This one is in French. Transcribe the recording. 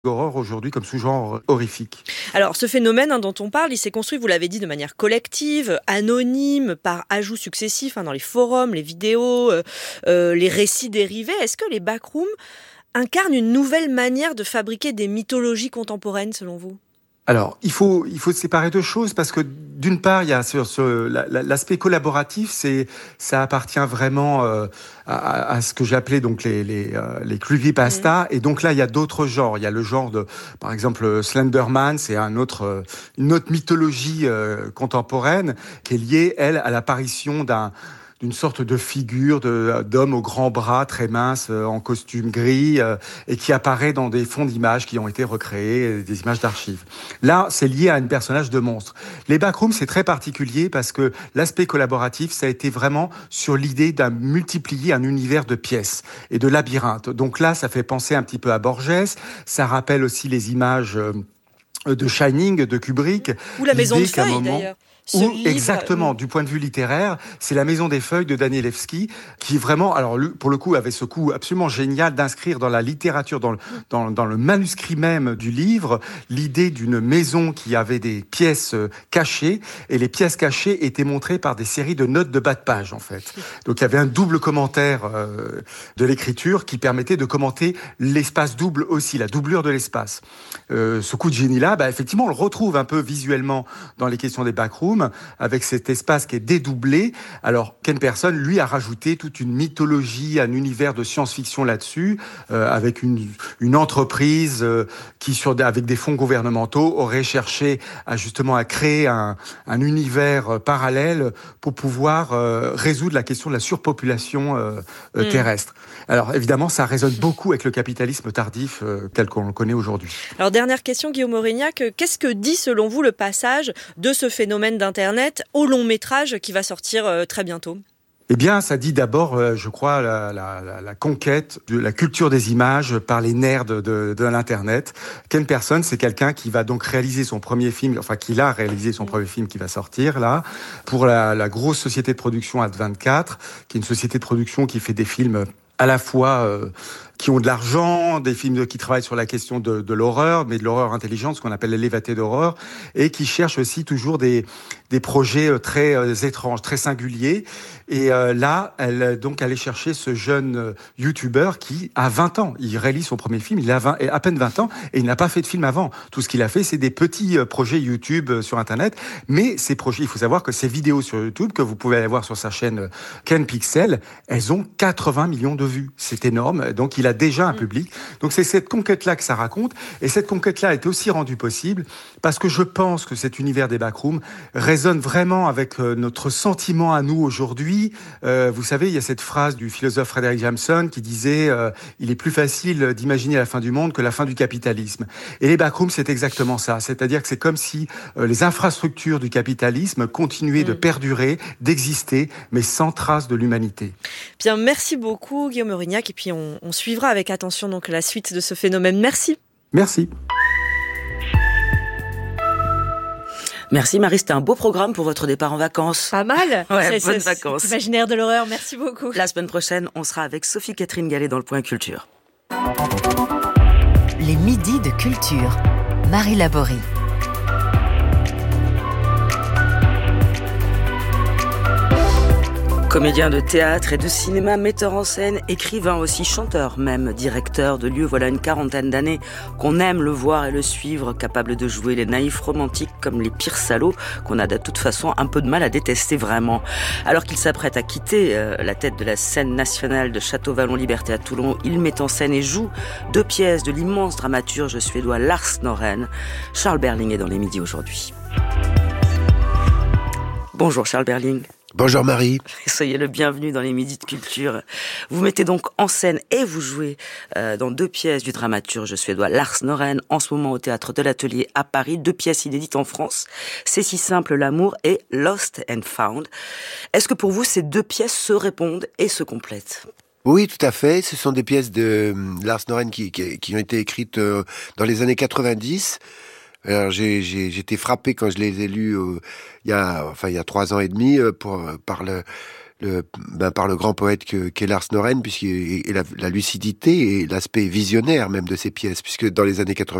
l'horreur aujourd'hui comme sous-genre horrifique. Alors, ce phénomène dont on parle, il s'est construit, vous l'avez dit, de manière collective, anonyme, par ajouts successifs dans les forums, les vidéos, les récits dérivés. Est-ce que les backrooms incarnent une nouvelle manière de fabriquer des mythologies contemporaines, selon vous ? Alors, il faut séparer deux choses parce que d'une part, il y a l'aspect collaboratif, ça appartient vraiment à ce que j'appelais donc les creepypasta. Et donc là, il y a d'autres genres. Il y a le genre de, par exemple, Slenderman, c'est une autre mythologie contemporaine qui est liée, elle, à l'apparition d'une sorte de figure d'homme aux grands bras, très mince, en costume gris, et qui apparaît dans des fonds d'images qui ont été recréés, des images d'archives. Là, c'est lié à un personnage de monstre. Les backrooms, c'est très particulier parce que l'aspect collaboratif, ça a été vraiment sur l'idée d'un multiplier un univers de pièces et de labyrinthes. Donc là, ça fait penser un petit peu à Borges, ça rappelle aussi les images de Shining, de Kubrick. Ou La Maison de Feuilles, d'ailleurs. Exactement, du point de vue littéraire, c'est La Maison des Feuilles de Danielewski qui vraiment, alors pour le coup, avait ce coup absolument génial d'inscrire dans la littérature, dans le manuscrit même du livre, l'idée d'une maison qui avait des pièces cachées, et les pièces cachées étaient montrées par des séries de notes de bas de page, en fait. Donc il y avait un double commentaire de l'écriture qui permettait de commenter l'espace double aussi, la doublure de l'espace. Ce coup de génie-là, effectivement, on le retrouve un peu visuellement dans les questions des backrooms, avec cet espace qui est dédoublé. Alors, Ken Person, lui, a rajouté toute une mythologie, un univers de science-fiction là-dessus, avec une entreprise qui, avec des fonds gouvernementaux, aurait cherché à créer un univers parallèle pour pouvoir résoudre la question de la surpopulation terrestre. Alors, évidemment, ça résonne beaucoup avec le capitalisme tardif tel qu'on le connaît aujourd'hui. Alors, dernière question, Guillaume Aurignac. Qu'est-ce que dit, selon vous, le passage de ce phénomène d'Internet au long métrage qui va sortir très bientôt ? Eh bien, ça dit d'abord, je crois, la conquête de la culture des images par les nerds de l'Internet. Ken Person, c'est quelqu'un qui va donc réaliser son premier film, qu'il a réalisé son premier film qui va sortir, là, pour la grosse société de production Ad24, qui est une société de production qui fait des films à la fois qui ont de l'argent, des films qui travaillent sur la question de l'horreur, mais de l'horreur intelligente, ce qu'on appelle l'élévaté d'horreur, et qui cherchent aussi toujours des projets très étranges, très singuliers. Et là, elle allait chercher ce jeune YouTuber qui a 20 ans. Il réalise son premier film, il a à peine 20 ans, et il n'a pas fait de film avant. Tout ce qu'il a fait, c'est des petits projets YouTube sur Internet. Mais ces projets, il faut savoir que ces vidéos sur YouTube, que vous pouvez aller voir sur sa chaîne Ken Pixel, elles ont 80 millions de vues. C'est énorme. Donc, il a déjà un public. Donc, c'est cette conquête-là que ça raconte. Et cette conquête-là est aussi rendue possible parce que je pense que cet univers des backrooms résonne vraiment avec notre sentiment à nous aujourd'hui. Vous savez, il y a cette phrase du philosophe Frederick Jameson qui disait il est plus facile d'imaginer la fin du monde que la fin du capitalisme. Et les backrooms, c'est exactement ça. C'est-à-dire que c'est comme si les infrastructures du capitalisme continuaient de perdurer, d'exister, mais sans trace de l'humanité. Bien, merci beaucoup Guillaume Aurignac. Et puis on suivra avec attention donc la suite de ce phénomène. Merci. Merci. Merci Marie, c'était un beau programme pour votre départ en vacances. Pas mal. Ouais, bonnes vacances. Imaginaire de l'horreur, merci beaucoup. La semaine prochaine, on sera avec Sophie-Catherine Gallet dans le Point Culture. Les midis de culture. Marie Laborie. Comédien de théâtre et de cinéma, metteur en scène, écrivain aussi, chanteur même, directeur de lieu, voilà une quarantaine d'années qu'on aime le voir et le suivre, capable de jouer les naïfs romantiques comme les pires salauds qu'on a de toute façon un peu de mal à détester vraiment. Alors qu'il s'apprête à quitter la tête de la scène nationale de Château-Vallon-Liberté à Toulon, il met en scène et joue 2 pièces de l'immense dramaturge suédois Lars Norén. Charles Berling est dans les midis aujourd'hui. Bonjour Charles Berling. Bonjour Marie. Soyez le bienvenu dans les Midis de Culture. Vous mettez donc en scène et vous jouez dans 2 pièces du dramaturge suédois Lars Norén, en ce moment au Théâtre de l'Atelier à Paris, 2 pièces inédites en France. C'est si simple, l'amour et Lost and Found. Est-ce que pour vous, ces 2 pièces se répondent et se complètent ? Oui, tout à fait. Ce sont des pièces de Lars Norén qui ont été écrites dans les années 90. Alors j'étais frappé quand je les ai lues il y a 3 ans et demi par par le grand poète qu'est Lars Norén, puisqu'il la lucidité et l'aspect visionnaire même de ses pièces, puisque dans les années 90,